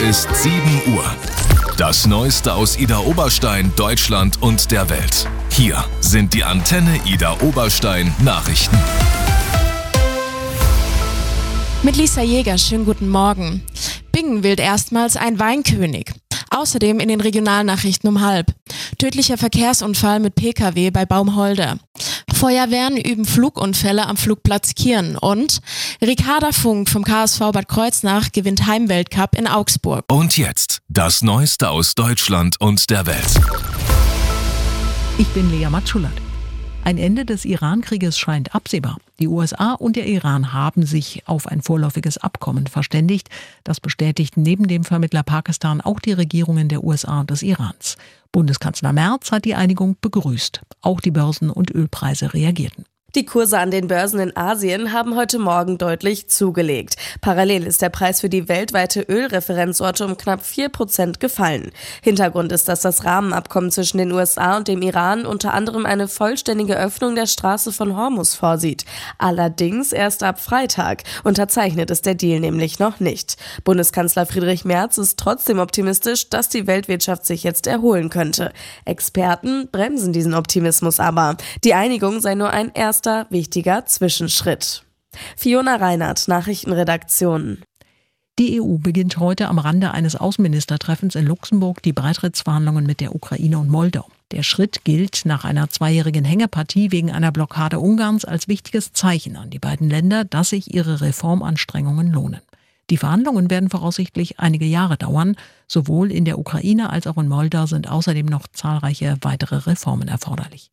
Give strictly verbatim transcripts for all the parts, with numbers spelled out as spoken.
ist sieben Uhr. Das Neueste aus Ida Oberstein, Deutschland und der Welt. Hier sind die Antenne Ida Oberstein Nachrichten. Mit Lisa Jäger, schönen guten Morgen. Bingen wählt erstmals ein Weinkönig. Außerdem in den Regionalnachrichten um halb. Tödlicher Verkehrsunfall mit Pkw bei Baumholder. Feuerwehren üben Flugunfälle am Flugplatz Kirn. Und Ricarda Funk vom K S V Bad Kreuznach gewinnt Heimweltcup in Augsburg. Und jetzt das Neueste aus Deutschland und der Welt. Ich bin Lea Matschulat. Ein Ende des Iran-Krieges scheint absehbar. Die U S A und der Iran haben sich auf ein vorläufiges Abkommen verständigt. Das bestätigten neben dem Vermittler Pakistan auch die Regierungen der U S A und des Irans. Bundeskanzler Merz hat die Einigung begrüßt. Auch die Börsen und Ölpreise reagierten. Die Kurse an den Börsen in Asien haben heute Morgen deutlich zugelegt. Parallel ist der Preis für die weltweite Ölreferenzorte um knapp vier Prozent gefallen. Hintergrund ist, dass das Rahmenabkommen zwischen den U S A und dem Iran unter anderem eine vollständige Öffnung der Straße von Hormuz vorsieht. Allerdings erst ab Freitag. Unterzeichnet ist der Deal nämlich noch nicht. Bundeskanzler Friedrich Merz ist trotzdem optimistisch, dass die Weltwirtschaft sich jetzt erholen könnte. Experten bremsen diesen Optimismus aber. Die Einigung sei nur ein erster wichtiger Zwischenschritt. Fiona Reinhardt, Nachrichtenredaktion. Die E U beginnt heute am Rande eines Außenministertreffens in Luxemburg die Beitrittsverhandlungen mit der Ukraine und Moldau. Der Schritt gilt nach einer zweijährigen Hängepartie wegen einer Blockade Ungarns als wichtiges Zeichen an die beiden Länder, dass sich ihre Reformanstrengungen lohnen. Die Verhandlungen werden voraussichtlich einige Jahre dauern. Sowohl in der Ukraine als auch in Moldau sind außerdem noch zahlreiche weitere Reformen erforderlich.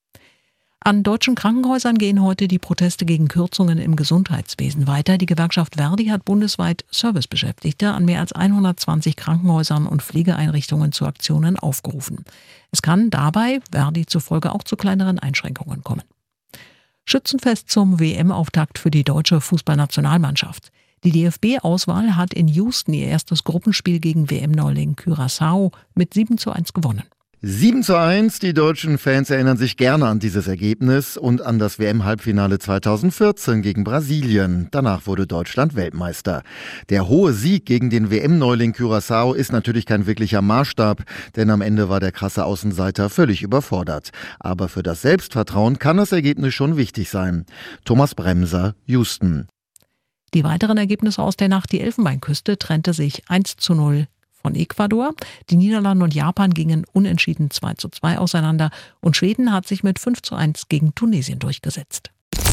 An deutschen Krankenhäusern gehen heute die Proteste gegen Kürzungen im Gesundheitswesen weiter. Die Gewerkschaft Verdi hat bundesweit Servicebeschäftigte an mehr als hundertzwanzig Krankenhäusern und Pflegeeinrichtungen zu Aktionen aufgerufen. Es kann dabei Verdi zufolge auch zu kleineren Einschränkungen kommen. Schützenfest zum W M-Auftakt für die deutsche Fußballnationalmannschaft. Die D F B-Auswahl hat in Houston ihr erstes Gruppenspiel gegen W M-Neuling Curaçao mit sieben zu eins gewonnen. sieben zu eins, die deutschen Fans erinnern sich gerne an dieses Ergebnis und an das W M-Halbfinale zweitausendvierzehn gegen Brasilien. Danach wurde Deutschland Weltmeister. Der hohe Sieg gegen den W M-Neuling Curaçao ist natürlich kein wirklicher Maßstab, denn am Ende war der krasse Außenseiter völlig überfordert. Aber für das Selbstvertrauen kann das Ergebnis schon wichtig sein. Thomas Bremser, Houston. Die weiteren Ergebnisse aus der Nacht: Die Elfenbeinküste trennte sich eins zu null von Ecuador. Die Niederlande und Japan gingen unentschieden zwei zu zwei auseinander und Schweden hat sich mit fünf zu eins gegen Tunesien durchgesetzt.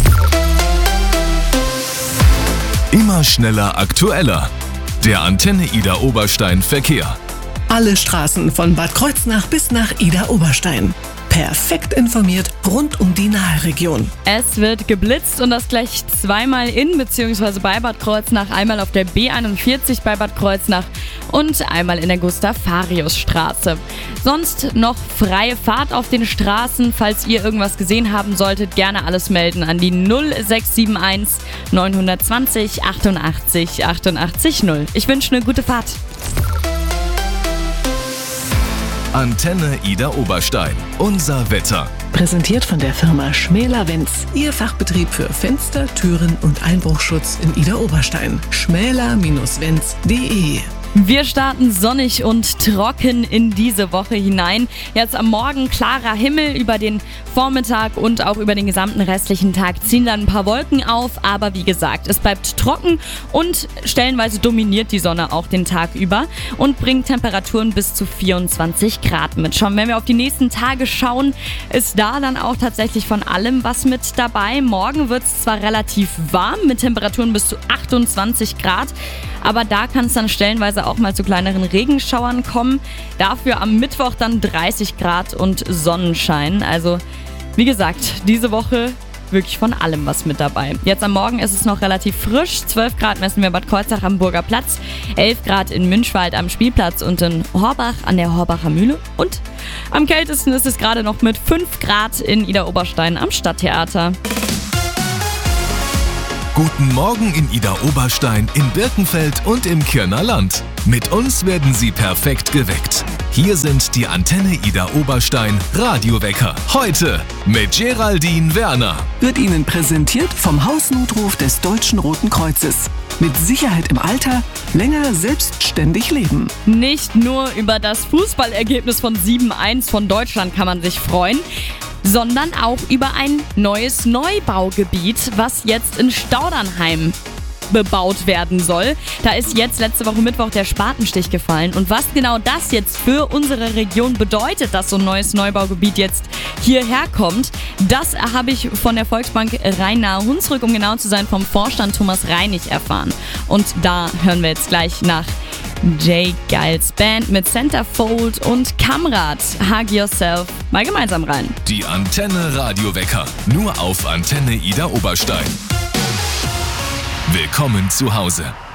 Immer schneller, aktueller. Der Antenne Ida Oberstein Verkehr. Alle Straßen von Bad Kreuznach bis nach Ida Oberstein. Perfekt informiert rund um die Nahregion. Es wird geblitzt und das gleich zweimal in bzw. bei Bad Kreuznach. Einmal auf der B einundvierzig bei Bad Kreuznach und einmal in der Gustav-Farius-Straße. Sonst noch freie Fahrt auf den Straßen. Falls ihr irgendwas gesehen haben solltet, gerne alles melden an die null sechs sieben eins neun zwei null achtundachtzig achtundachtzig null. Ich wünsche eine gute Fahrt. Antenne Ida Oberstein. Unser Wetter. Präsentiert von der Firma Schmäler-Wenz. Ihr Fachbetrieb für Fenster, Türen und Einbruchschutz in Ida Oberstein. schmäler Bindestrich wenz punkt de. Wir starten sonnig und trocken in diese Woche hinein. Jetzt am Morgen klarer Himmel, über den Vormittag und auch über den gesamten restlichen Tag ziehen dann ein paar Wolken auf. Aber wie gesagt, es bleibt trocken und stellenweise dominiert die Sonne auch den Tag über und bringt Temperaturen bis zu vierundzwanzig Grad mit. Schon wenn wir auf die nächsten Tage schauen, ist da dann auch tatsächlich von allem was mit dabei. Morgen wird es zwar relativ warm mit Temperaturen bis zu achtundzwanzig Grad, aber da kann es dann stellenweise auch mal zu kleineren Regenschauern kommen. Dafür am Mittwoch dann dreißig Grad und Sonnenschein. Also wie gesagt, diese Woche wirklich von allem was mit dabei. Jetzt am Morgen ist es noch relativ frisch. zwölf Grad messen wir Bad Kreuznach am Burger Platz, elf Grad in Münchwald am Spielplatz und in Horbach an der Horbacher Mühle. Und am kältesten ist es gerade noch mit fünf Grad in Ida Oberstein am Stadttheater. Guten Morgen in Ida Oberstein, in Birkenfeld und im Kirner Land. Mit uns werden Sie perfekt geweckt. Hier sind die Antenne Ida Oberstein Radiowecker. Heute mit Geraldine Werner. Wird Ihnen präsentiert vom Hausnotruf des Deutschen Roten Kreuzes. Mit Sicherheit im Alter, länger selbstständig leben. Nicht nur über das Fußballergebnis von sieben eins von Deutschland kann man sich freuen, sondern auch über ein neues Neubaugebiet, was jetzt in Staudernheim bebaut werden soll. Da ist jetzt letzte Woche Mittwoch der Spatenstich gefallen. Und was genau das jetzt für unsere Region bedeutet, dass so ein neues Neubaugebiet jetzt hierher kommt, das habe ich von der Volksbank Rhein-Nahe-Hunsrück, um genau zu sein, vom Vorstand Thomas Reinig erfahren. Und da hören wir jetzt gleich nach Jay Giles Band mit Centerfold und Kamrad, Hug Yourself, mal gemeinsam rein. Die Antenne Radiowecker, nur auf Antenne Ida Oberstein. Willkommen zu Hause.